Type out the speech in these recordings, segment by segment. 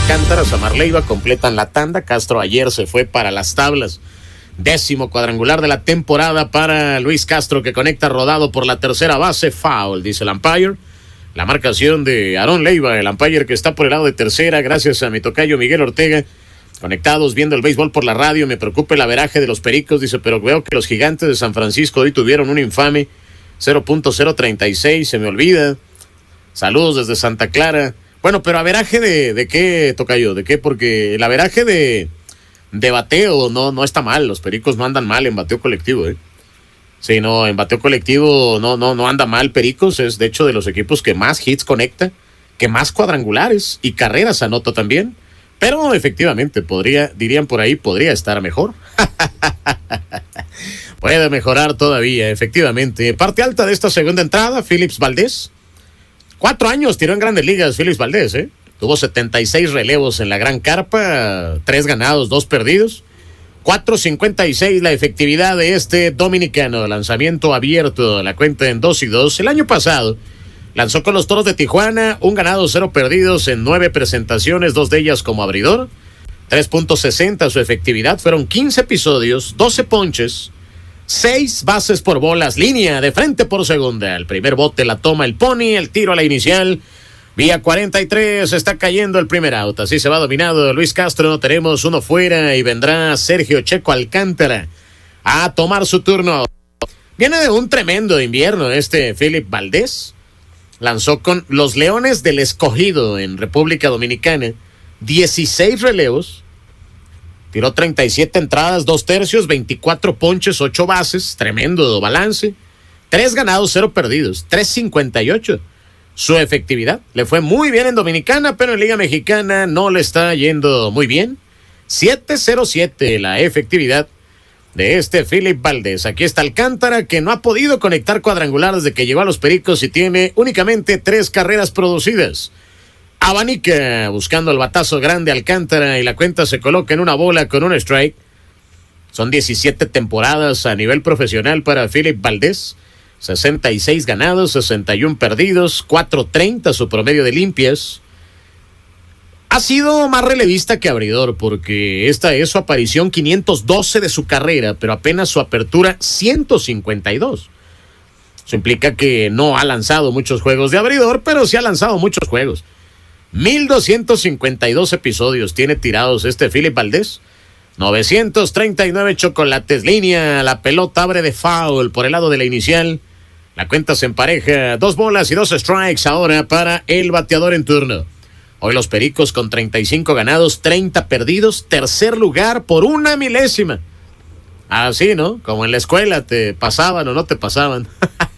Alcántara, Samar Leiva completan la tanda. Castro ayer se fue para las tablas. 10º cuadrangular de la temporada para Luis Castro, que conecta rodado por la tercera base. Foul, dice el umpire. La marcación de Aarón Leiva, el umpire que está por el lado de tercera, gracias a mi tocayo Miguel Ortega. Conectados, viendo el béisbol por la radio. Me preocupa el averaje de los Pericos, dice, pero veo que los Gigantes de San Francisco hoy tuvieron un infame 0.036, se me olvida. Saludos desde Santa Clara. Bueno, pero averaje de qué, tocayo, de qué, porque el averaje de bateo no está mal. Los Pericos no andan mal en bateo colectivo, Sí, no, en bateo colectivo no anda mal Pericos. Es de hecho de los equipos que más hits conecta, que más cuadrangulares y carreras anota también. Pero efectivamente dirían por ahí, podría estar mejor. Puede mejorar todavía, efectivamente. Parte alta de esta segunda entrada, Phillips Valdés. 4 años tiró en Grandes Ligas Phillips Valdés, Tuvo 76 relevos en la Gran Carpa, 3 ganados, 2 perdidos. 4.56 la efectividad de este dominicano. Lanzamiento abierto, la cuenta en 2-2. El año pasado lanzó con los Toros de Tijuana, 1 ganado, 0 perdidos en 9 presentaciones, 2 de ellas como abridor. 3.60 su efectividad, fueron 15 episodios, 12 ponches, 6 bases por bolas, línea de frente por segunda. El primer bote la toma el Pony, el tiro a la inicial, vía 43, está cayendo el primer out. Así se va dominado Luis Castro, tenemos uno fuera y vendrá Sergio Checo Alcántara a tomar su turno. Viene de un tremendo invierno Philip Valdés. Lanzó con los Leones del Escogido en República Dominicana, 16 relevos, tiró 37 entradas, 2 tercios, 24 ponches, 8 bases, tremendo balance, 3 ganados, 0 perdidos, 3.58 su efectividad. Le fue muy bien en Dominicana, pero en Liga Mexicana no le está yendo muy bien. 7.07 la efectividad de Philip Valdés. Aquí está Alcántara, que no ha podido conectar cuadrangular desde que llegó a los Pericos y tiene únicamente 3 carreras producidas. Abanica buscando el batazo grande Alcántara y la cuenta se coloca en 1 bola con 1 strike. Son 17 temporadas a nivel profesional para Philip Valdés. 66 ganados, 61 perdidos, 4.30 su promedio de limpias. Ha sido más relevista que abridor, porque esta es su aparición 512 de su carrera, pero apenas su apertura 152. Eso implica que no ha lanzado muchos juegos de abridor, pero sí ha lanzado muchos juegos. 1,252 episodios tiene tirados Philip Valdés. 939 chocolates, línea, la pelota abre de foul por el lado de la inicial. La cuenta se empareja, 2 bolas y 2 strikes ahora para el bateador en turno. Hoy los Pericos con 35 ganados, 30 perdidos, tercer lugar por 1 milésima. Así, ¿no? Como en la escuela, te pasaban o no te pasaban.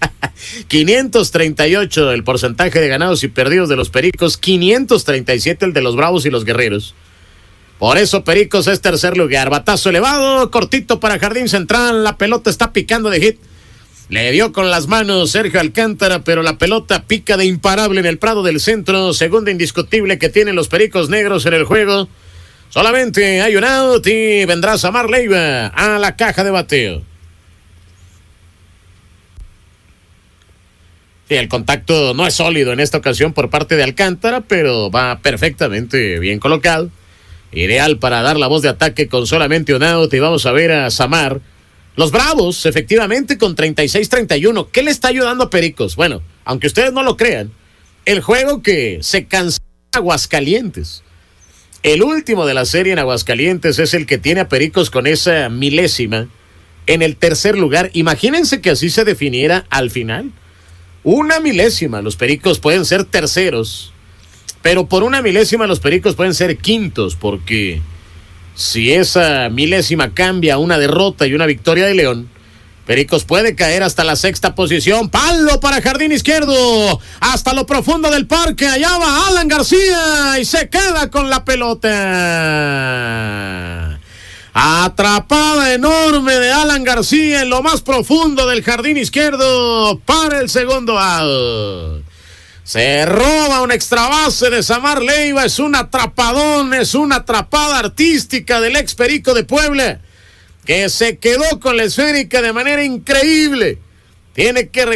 538 el porcentaje de ganados y perdidos de los Pericos, 537 el de los Bravos y los Guerreros. Por eso Pericos es tercer lugar. Batazo elevado, cortito para jardín central, la pelota está picando de hit. Le dio con las manos Sergio Alcántara, pero la pelota pica de imparable en el Prado del Centro. Segunda indiscutible que tienen los Pericos Negros en el juego. Solamente hay un out y vendrá Samar Leiva a la caja de bateo. Sí, el contacto no es sólido en esta ocasión por parte de Alcántara, pero va perfectamente bien colocado. Ideal para dar la voz de ataque con solamente un out y vamos a ver a Samar. Los Bravos, efectivamente, con 36-31. ¿Qué le está ayudando a Pericos? Bueno, aunque ustedes no lo crean, el juego que se canceló en Aguascalientes. El último de la serie en Aguascalientes es el que tiene a Pericos con esa milésima en el tercer lugar. Imagínense que así se definiera al final. 1 milésima, los Pericos pueden ser terceros, pero por 1 milésima los Pericos pueden ser quintos, porque si esa milésima cambia a una derrota y una victoria de León, Pericos puede caer hasta la 6ª posición. Palo para jardín izquierdo, hasta lo profundo del parque. Allá va Alan García y se queda con la pelota. Atrapada enorme de Alan García en lo más profundo del jardín izquierdo para el segundo out. Se roba un extra base de Samar Leiva, es un atrapadón, es una atrapada artística del ex Perico de Puebla, que se quedó con la esférica de manera increíble. Tiene que